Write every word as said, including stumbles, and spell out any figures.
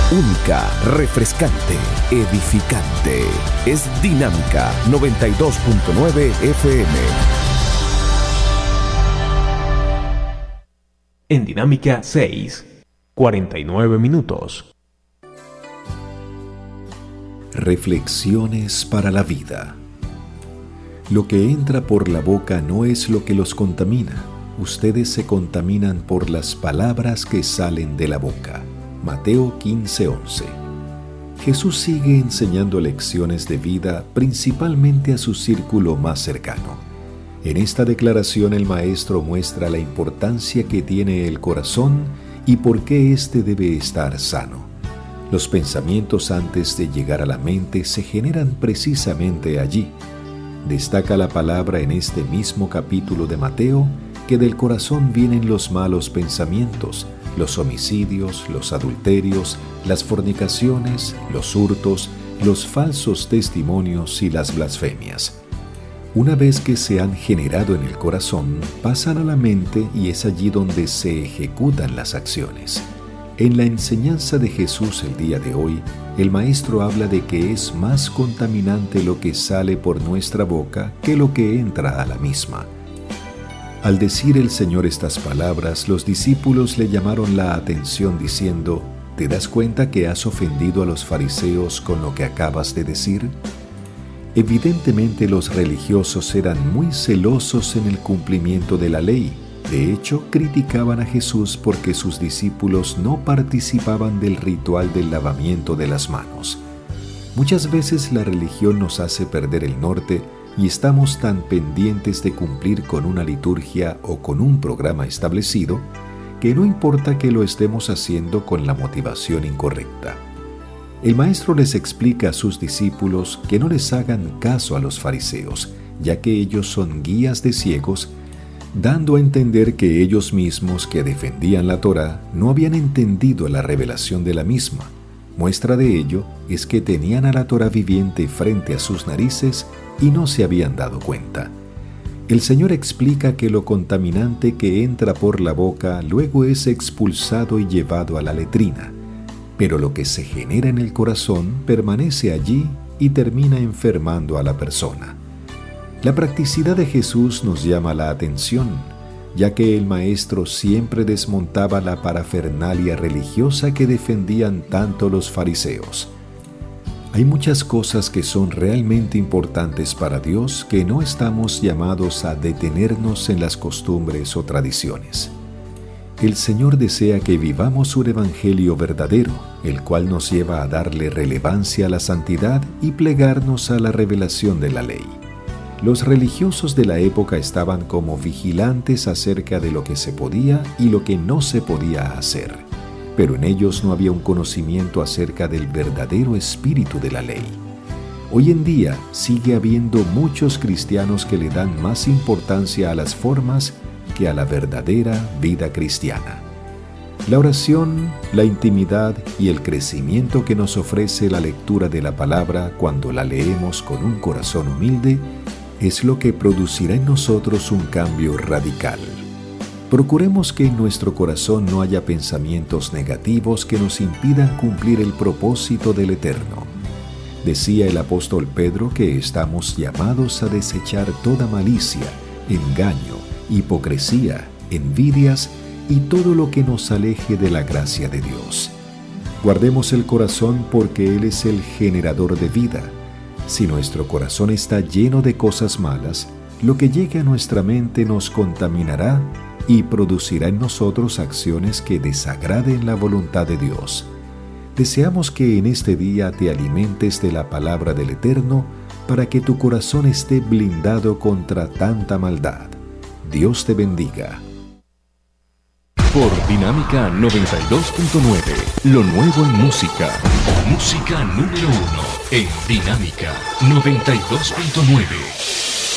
única, refrescante, edificante. Es Dinámica noventa y dos punto nueve F M. En Dinámica seis, cuarenta y nueve minutos. Reflexiones para la vida. Lo que entra por la boca no es lo que los contamina. Ustedes se contaminan por las palabras que salen de la boca. Mateo quince once. Jesús sigue enseñando lecciones de vida principalmente a su círculo más cercano. En esta declaración el Maestro muestra la importancia que tiene el corazón y por qué éste debe estar sano. Los pensamientos antes de llegar a la mente se generan precisamente allí. Destaca la palabra en este mismo capítulo de Mateo que del corazón vienen los malos pensamientos, los homicidios, los adulterios, las fornicaciones, los hurtos, los falsos testimonios y las blasfemias. Una vez que se han generado en el corazón, pasan a la mente y es allí donde se ejecutan las acciones. En la enseñanza de Jesús el día de hoy, el Maestro habla de que es más contaminante lo que sale por nuestra boca que lo que entra a la misma. Al decir el Señor estas palabras, los discípulos le llamaron la atención diciendo: ¿te das cuenta que has ofendido a los fariseos con lo que acabas de decir? Evidentemente los religiosos eran muy celosos en el cumplimiento de la ley. De hecho, criticaban a Jesús porque sus discípulos no participaban del ritual del lavamiento de las manos. Muchas veces la religión nos hace perder el norte y estamos tan pendientes de cumplir con una liturgia o con un programa establecido que no importa que lo estemos haciendo con la motivación incorrecta. El Maestro les explica a sus discípulos que no les hagan caso a los fariseos, ya que ellos son guías de ciegos, dando a entender que ellos mismos que defendían la Torá no habían entendido la revelación de la misma. Muestra de ello es que tenían a la Torá viviente frente a sus narices y no se habían dado cuenta. El Señor explica que lo contaminante que entra por la boca luego es expulsado y llevado a la letrina, pero lo que se genera en el corazón permanece allí y termina enfermando a la persona. La practicidad de Jesús nos llama la atención, ya que el Maestro siempre desmontaba la parafernalia religiosa que defendían tanto los fariseos. Hay muchas cosas que son realmente importantes para Dios que no estamos llamados a detenernos en las costumbres o tradiciones. El Señor desea que vivamos un evangelio verdadero, el cual nos lleva a darle relevancia a la santidad y plegarnos a la revelación de la ley. Los religiosos de la época estaban como vigilantes acerca de lo que se podía y lo que no se podía hacer, pero en ellos no había un conocimiento acerca del verdadero espíritu de la ley. Hoy en día sigue habiendo muchos cristianos que le dan más importancia a las formas que a la verdadera vida cristiana. La oración, la intimidad y el crecimiento que nos ofrece la lectura de la palabra cuando la leemos con un corazón humilde es lo que producirá en nosotros un cambio radical. Procuremos que en nuestro corazón no haya pensamientos negativos que nos impidan cumplir el propósito del Eterno. Decía el apóstol Pedro que estamos llamados a desechar toda malicia, engaño, hipocresía, envidias y todo lo que nos aleje de la gracia de Dios. Guardemos el corazón porque Él es el generador de vida. Si nuestro corazón está lleno de cosas malas, lo que llegue a nuestra mente nos contaminará y producirá en nosotros acciones que desagraden la voluntad de Dios. Deseamos que en este día te alimentes de la palabra del Eterno para que tu corazón esté blindado contra tanta maldad. Dios te bendiga. Por Dinámica noventa y dos punto nueve, lo nuevo en música. Música número uno en Dinámica noventa y dos punto nueve.